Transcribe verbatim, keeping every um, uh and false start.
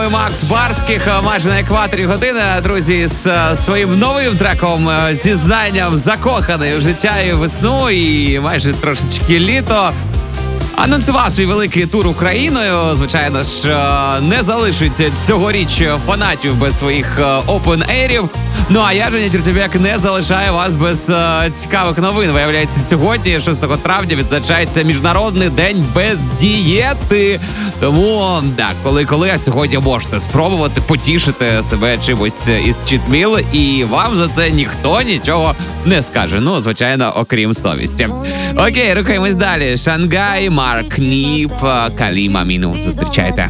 Макс Барських майже на екваторі години, друзі, з своїм новим треком, зізнанням закоханий у життя і весну, і майже трошечки літо. Анонсував свій великий тур Україною. Звичайно ж, не залишить цьогоріч фанатів без своїх опен-ейрів. Ну а я, Женя Тертюбяк, не залишаю вас без е, цікавих новин. Виявляється, сьогодні, шостого травня, відзначається Міжнародний день без дієти. Тому, так, коли-коли, а сьогодні можете спробувати потішити себе чимось із читміл, і вам за це ніхто нічого не скаже. Ну, звичайно, окрім совісті. Окей, рухаємось далі. Шангай, Марк Ніп, Каліма Міну. Зустрічайте.